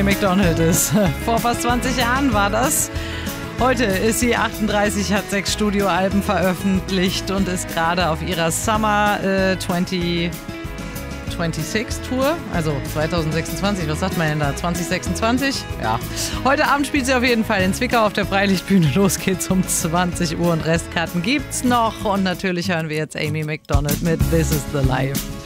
McDonald ist. Vor fast 20 Jahren war das. Heute ist sie 38, hat 6 Studioalben veröffentlicht und ist gerade auf ihrer Summer 2026 Tour, also 2026, was sagt man denn da, 2026? Ja. Heute Abend spielt sie auf jeden Fall in Zwickau auf der Freilichtbühne. Los geht's um 20 Uhr und Restkarten gibt's noch. Und natürlich hören wir jetzt Amy Macdonald mit This Is The Life.